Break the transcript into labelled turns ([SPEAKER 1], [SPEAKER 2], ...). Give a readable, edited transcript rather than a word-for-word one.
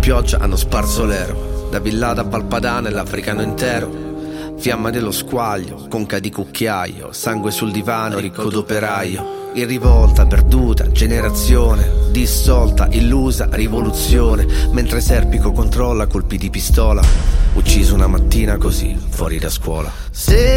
[SPEAKER 1] pioggia hanno sparso l'ero, da Villada a Valpadana e l'africano intero. Fiamma dello squaglio, conca di cucchiaio, sangue sul divano, ricco d'operaio. In rivolta, perduta, generazione, dissolta, illusa, rivoluzione. Mentre Serpico controlla colpi di pistola, ucciso una mattina così, fuori da scuola.